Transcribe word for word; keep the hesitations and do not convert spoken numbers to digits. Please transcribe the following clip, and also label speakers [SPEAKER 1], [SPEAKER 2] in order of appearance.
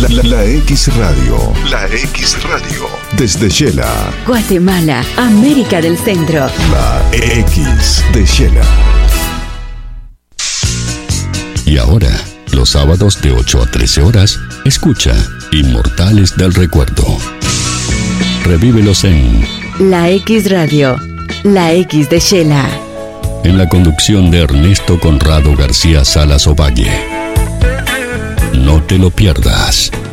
[SPEAKER 1] La, la, la X Radio. La X Radio. Desde Shela.
[SPEAKER 2] Guatemala, América del Centro.
[SPEAKER 1] La X de Shela.
[SPEAKER 3] Y ahora, los sábados de ocho a trece horas, escucha Inmortales del Recuerdo. Revívelos en
[SPEAKER 2] La X Radio. La X de Shela.
[SPEAKER 3] En la conducción de Ernesto Conrado García Salas Ovalle. No te lo pierdas.